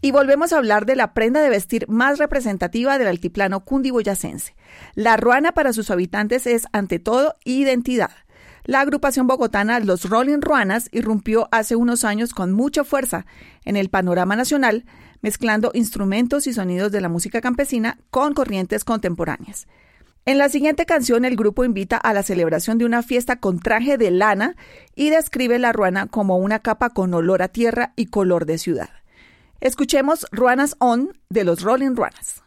Y volvemos a hablar de la prenda de vestir más representativa del altiplano cundiboyacense. La ruana para sus habitantes es, ante todo, identidad. La agrupación bogotana Los Rolling Ruanas irrumpió hace unos años con mucha fuerza en el panorama nacional, mezclando instrumentos y sonidos de la música campesina con corrientes contemporáneas. En la siguiente canción, el grupo invita a la celebración de una fiesta con traje de lana y describe la ruana como una capa con olor a tierra y color de ciudad. Escuchemos Ruanas On de Los Rolling Ruanas.